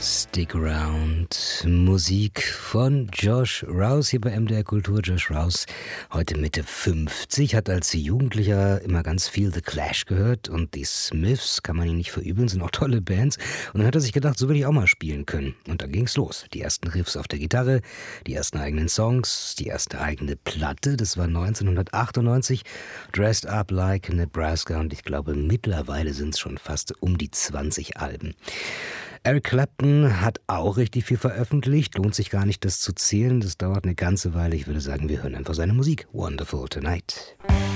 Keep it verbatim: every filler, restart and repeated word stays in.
Stick Around, Musik von Josh Rouse hier bei M D R Kultur. Josh Rouse, heute Mitte fünfzig, hat als Jugendlicher immer ganz viel The Clash gehört und die Smiths, kann man ihn nicht verübeln, sind auch tolle Bands. Und dann hat er sich gedacht, so will ich auch mal spielen können. Und dann ging's los. Die ersten Riffs auf der Gitarre, die ersten eigenen Songs, die erste eigene Platte, das war neunzehnhundertachtundneunzig, Dressed Up Like Nebraska, und ich glaube, mittlerweile sind es schon fast um die zwanzig Alben. Eric Clapton hat auch richtig viel veröffentlicht. Lohnt sich gar nicht, das zu zählen. Das dauert eine ganze Weile. Ich würde sagen, wir hören einfach seine Musik. Wonderful Tonight.